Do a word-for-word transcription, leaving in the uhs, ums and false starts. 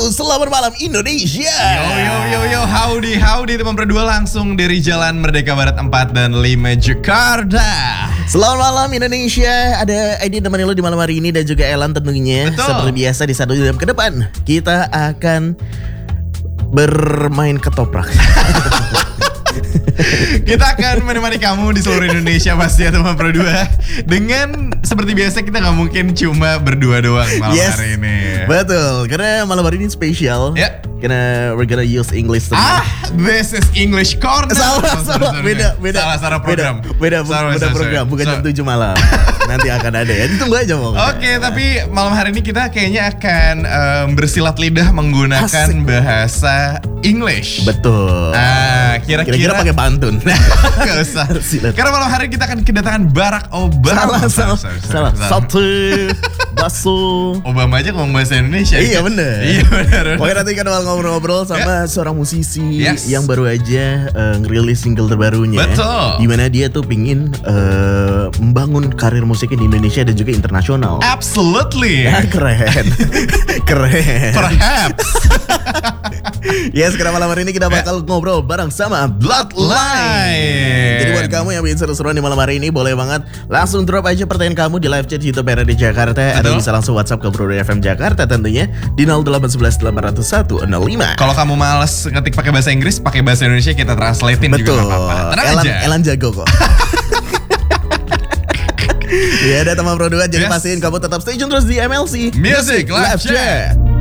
Halo, selamat malam Indonesia. Yo yo yo yo, howdy howdy teman berdua, langsung dari Jalan Merdeka Barat empat dan lima Jakarta. Selamat malam Indonesia. Ada Edi temenin lo di malam hari ini dan juga Elan tentunya. Betul. Seperti biasa di satu jam ke depan kita akan bermain ketoprak. Kita akan menemani kamu di seluruh Indonesia pasti ya teman berdua. Dengan seperti biasa kita nggak mungkin cuma berdua doang malam Yes. hari ini. Betul, karena malam hari ini spesial. Ya. Karena we're gonna use English today. Ah, this is English Corner. Salah, Oh, sorry, salah, sorry, beda, sorry. beda. Salah, salah program. Beda, beda, bu- Sorry, beda sorry, program, sorry. bukan jam So- tujuh malam. Nanti akan ada ya, ditunggu aja mau. Oke, tapi malam hari ini kita kayaknya akan em, bersilat lidah menggunakan Asik. bahasa English. Betul. Ah, kira-kira Kira-kira pakai pantun. Gak usah. Silat. Karena malam hari kita akan kedatangan Barack Obama. Salah, salah, Sorry, sorry, salah. salah. Satu, baso. Obama aja ngomong bahasa Indonesia. Iya bener. Iya bener. Pokoknya nanti kita bakal ngobrol-ngobrol sama seorang musisi Yes. yang baru aja uh, ngerilis single terbarunya. Betul. Dimana dia tuh pingin uh, membangun karir musiknya di Indonesia dan juga internasional. Absolutely. Ya, keren. Keren. Perhaps. Yes, karena malam hari ini kita bakal ngobrol bareng sama Bloodline. Jadi buat kamu yang ingin seru-seruan di malam hari ini, boleh banget langsung drop aja pertanyaan kamu di live chat YouTube R D Jakarta. Atau Betul. bisa langsung WhatsApp ke Bro F M Jakarta tentunya di nol delapan satu satu delapan nol satu nol lima. Kalau kamu males ngetik pakai bahasa Inggris, pakai bahasa Indonesia kita translatein juga Betul. gak apa-apa. Tenang Elan, aja. Elan jago kok. Ya ada teman produk, jadi Yes. pastiin kamu tetap stay tune terus di M L C Music Live Chat.